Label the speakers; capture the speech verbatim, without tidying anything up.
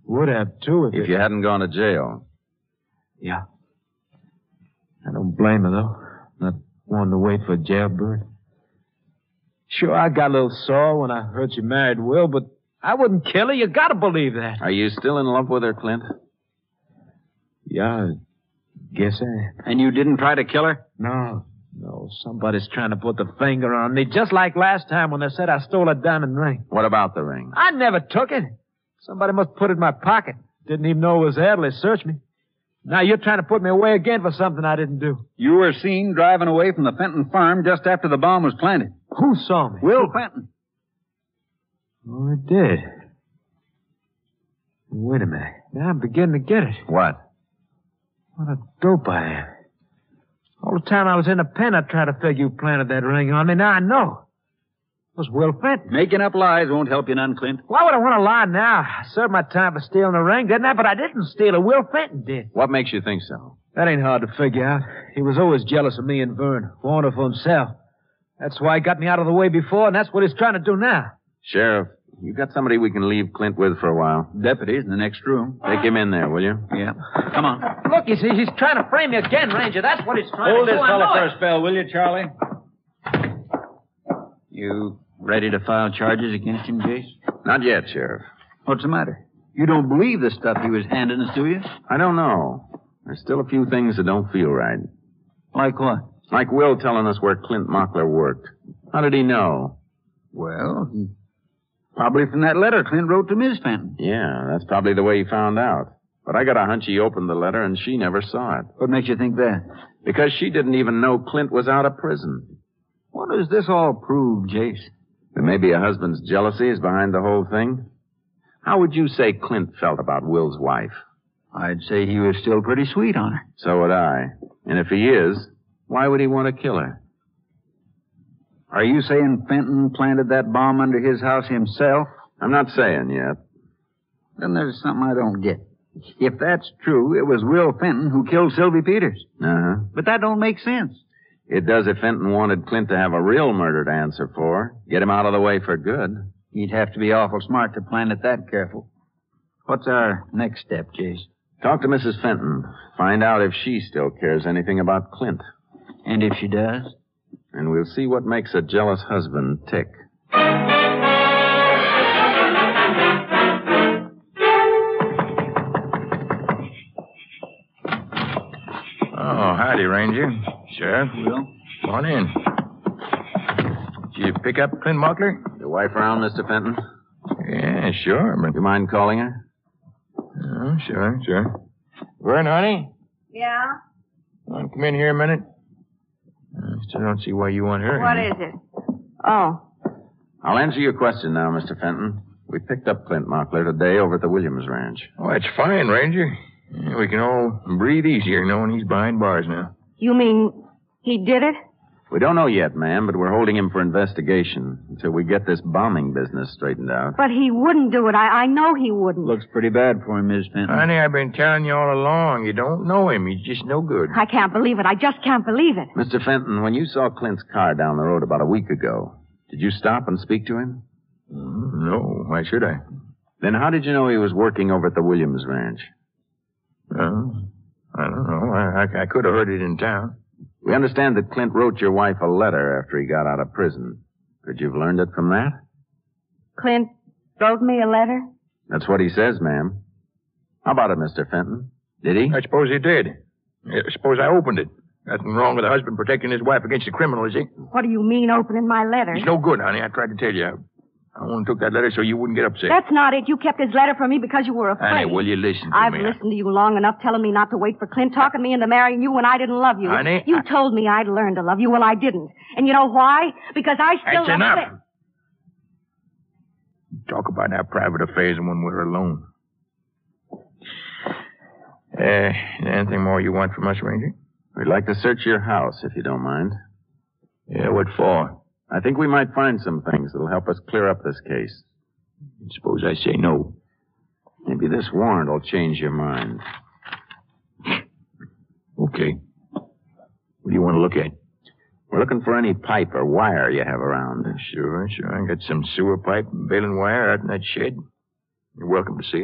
Speaker 1: Would have, too, if...
Speaker 2: If
Speaker 1: it...
Speaker 2: you hadn't gone to jail.
Speaker 1: Yeah. I don't blame her, though. Not wanting to wait for a jailbird. Sure, I got a little sore when I heard you married Will, but I wouldn't kill her. You gotta believe that.
Speaker 2: Are you still in love with her, Clint?
Speaker 1: Yeah, I guess I am.
Speaker 3: And you didn't try to kill her?
Speaker 1: No. No, somebody's trying to put the finger on me, just like last time when they said I stole a diamond ring.
Speaker 2: What about the ring?
Speaker 1: I never took it. Somebody must put it in my pocket. Didn't even know it was there till they searched me. Now you're trying to put me away again for something I didn't do.
Speaker 3: You were seen driving away from the Fenton farm just after the bomb was planted.
Speaker 1: Who saw me?
Speaker 3: Will Fenton.
Speaker 1: Oh, it did. Wait a minute. Now I'm beginning to get it.
Speaker 2: What?
Speaker 1: What a dope I am. All the time I was in the pen, I tried to figure you planted that ring on me. Now I know. It was Will Fenton.
Speaker 3: Making up lies won't help you none, Clint.
Speaker 1: Why would I want to lie now? I served my time for stealing the ring, didn't I? But I didn't steal it. Will Fenton did.
Speaker 2: What makes you think so?
Speaker 1: That ain't hard to figure out. He was always jealous of me and Vern. Wanted for himself. That's why he got me out of the way before, and that's what he's trying to do now.
Speaker 2: Sheriff, you got somebody we can leave Clint with for a while?
Speaker 3: Deputy's in the next room.
Speaker 2: Take him in there, will you?
Speaker 3: Yeah. Come on.
Speaker 1: Look, you see, he's trying to frame me again, Ranger. That's what he's trying
Speaker 3: Hold
Speaker 1: to do.
Speaker 3: this
Speaker 1: I
Speaker 3: fellow
Speaker 1: know
Speaker 3: for
Speaker 1: it.
Speaker 3: a spell, will you, Charlie? You ready to file charges against him, Jace?
Speaker 2: Not yet, Sheriff.
Speaker 3: What's the matter? You don't believe the stuff he was handing us, do you?
Speaker 2: I don't know. There's still a few things that don't feel right.
Speaker 3: Like what?
Speaker 2: Like Will telling us where Clint Mockler worked. How did he know?
Speaker 3: Well, he... probably from that letter Clint wrote to Miss Fenton.
Speaker 2: Yeah, that's probably the way he found out. But I got a hunch he opened the letter and she never saw it.
Speaker 3: What makes you think that?
Speaker 2: Because she didn't even know Clint was out of prison.
Speaker 3: What does this all prove, Jace?
Speaker 2: That maybe a husband's jealousy is behind the whole thing? How would you say Clint felt about Will's wife?
Speaker 3: I'd say he was still pretty sweet on her.
Speaker 2: So would I. And if he is, why would he want to kill her?
Speaker 3: Are you saying Fenton planted that bomb under his house himself?
Speaker 2: I'm not saying yet.
Speaker 3: Then there's something I don't get. If that's true, it was Will Fenton who killed Sylvie Peters.
Speaker 2: Uh-huh.
Speaker 3: But that don't make sense.
Speaker 2: It does if Fenton wanted Clint to have a real murder to answer for. Get him out of the way for good.
Speaker 3: He'd have to be awful smart to plan it that careful. What's our next step, Jace?
Speaker 2: Talk to Missus Fenton. Find out if she still cares anything about Clint.
Speaker 3: And if she does?
Speaker 2: And we'll see what makes a jealous husband tick.
Speaker 4: Oh, howdy, Ranger. Sheriff.
Speaker 3: Will?
Speaker 4: Come on in. Did you pick up Clint Mockler?
Speaker 2: Your wife around, Mister Fenton?
Speaker 4: Yeah, sure, but...
Speaker 2: You mind calling her?
Speaker 4: Oh, sure, sure. Vern, honey?
Speaker 5: Yeah?
Speaker 4: Want to come in here a minute? I still don't see why you want her.
Speaker 5: What is it? Oh.
Speaker 2: I'll answer your question now, Mister Fenton. We picked up Clint Mockler today over at the Williams Ranch.
Speaker 4: Oh, that's fine, Ranger. Yeah, we can all breathe easier knowing he's behind bars now.
Speaker 5: You mean he did it?
Speaker 2: We don't know yet, ma'am, but we're holding him for investigation until we get this bombing business straightened out.
Speaker 5: But he wouldn't do it. I, I know he wouldn't.
Speaker 3: Looks pretty bad for him, Miss Fenton.
Speaker 4: Honey, I've been telling you all along. You don't know him. He's just no good.
Speaker 5: I can't believe it. I just can't believe it.
Speaker 2: Mister Fenton, when you saw Clint's car down the road about a week ago, did you stop and speak to him?
Speaker 4: Mm, no, why should I?
Speaker 2: Then how did you know he was working over at the Williams Ranch?
Speaker 4: Well, I don't know. I, I, I could have heard it in town.
Speaker 2: We understand that Clint wrote your wife a letter after he got out of prison. Could you have learned it from that?
Speaker 5: Clint wrote me a letter?
Speaker 2: That's what he says, ma'am. How about it, Mister Fenton? Did he?
Speaker 4: I suppose he did. I suppose I opened it. Nothing wrong with a husband protecting his wife against a criminal, is he?
Speaker 5: What do you mean, opening my letter?
Speaker 4: He's no good, honey. I tried to tell you. I only took that letter so you wouldn't get upset.
Speaker 5: That's not it. You kept his letter from me because you were afraid.
Speaker 4: Honey, will you listen to
Speaker 5: I've
Speaker 4: me?
Speaker 5: listened to you long enough telling me not to wait for Clint, talking me into marrying you when I didn't love you.
Speaker 4: Honey,
Speaker 5: You
Speaker 4: I...
Speaker 5: told me I'd learn to love you. Well, I didn't. And you know why? Because I still
Speaker 4: That's
Speaker 5: love
Speaker 4: enough.
Speaker 5: Clint.
Speaker 4: Talk about our private affairs when we're alone. Uh, anything more you want from us, Ranger?
Speaker 2: We'd like to search your house, if you don't mind.
Speaker 4: Yeah, what for?
Speaker 2: I think we might find some things that'll help us clear up this case.
Speaker 4: Suppose I say no.
Speaker 2: Maybe this warrant will change your mind.
Speaker 4: Okay. What do you want to look at?
Speaker 2: We're looking for any pipe or wire you have around.
Speaker 4: Sure, sure. I got some sewer pipe and baling wire out in that shed. You're welcome to see it.